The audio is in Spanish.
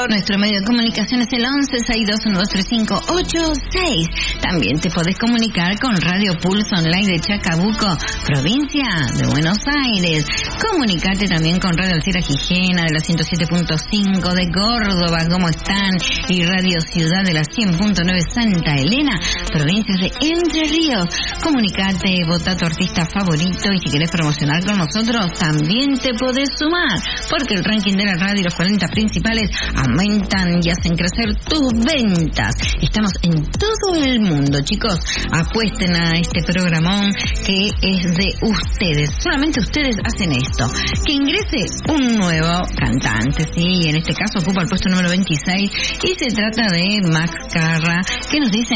Nuestro medio de comunicación es el 11-62123586. También te podés comunicar con Radio Pulso Online de Chacabuco, provincia de Buenos Aires. Comunicate también con Radio Alcira Gijena de la 107.5 de Córdoba, ¿cómo están? Y Radio Ciudad de la 100.9 Santa Elena, provincias de Entre Ríos. Comunicate, vota tu artista favorito y si querés promocionar con nosotros también te podés sumar, porque el ranking de la radio y los 40 principales aumentan y hacen crecer tus ventas. Estamos en todo el mundo, chicos. Apuesten a este programón que es de ustedes. Solamente ustedes hacen esto. Que ingrese un nuevo cantante, ¿sí? En este caso ocupa el puesto número 26 y se trata de Max Carra, que nos dice